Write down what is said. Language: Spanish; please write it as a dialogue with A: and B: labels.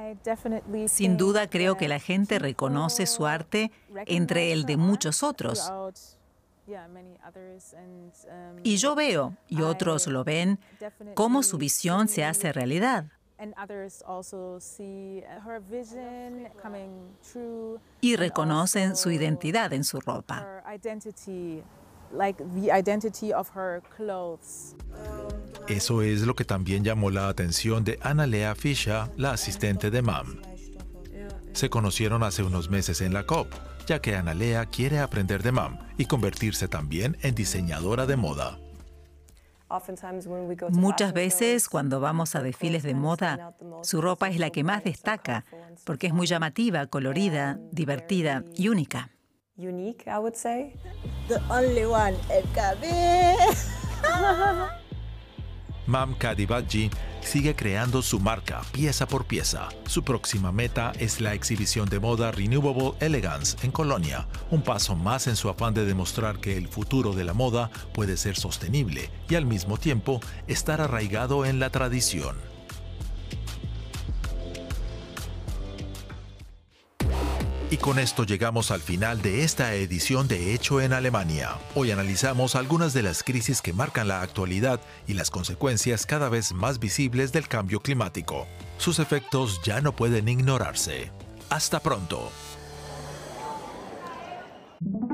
A: Sin duda creo que la gente reconoce su arte entre el de muchos otros. Y yo veo, y otros lo ven, cómo su visión se hace realidad. Y reconocen su identidad en su ropa.
B: Eso es lo que también llamó la atención de Annalea Fischer, la asistente de MAM. Se conocieron hace unos meses en la COP, ya que Annalea quiere aprender de MAM y convertirse también en diseñadora de moda.
A: Muchas veces cuando vamos a desfiles de moda, su ropa es la que más destaca, porque es muy llamativa, colorida, divertida y única.
B: MAM Kadivadji sigue creando su marca pieza por pieza. Su próxima meta es la exhibición de moda Renewable Elegance en Colonia, un paso más en su afán de demostrar que el futuro de la moda puede ser sostenible y al mismo tiempo estar arraigado en la tradición. Y con esto llegamos al final de esta edición de Hecho en Alemania. Hoy analizamos algunas de las crisis que marcan la actualidad y las consecuencias cada vez más visibles del cambio climático. Sus efectos ya no pueden ignorarse. ¡Hasta pronto!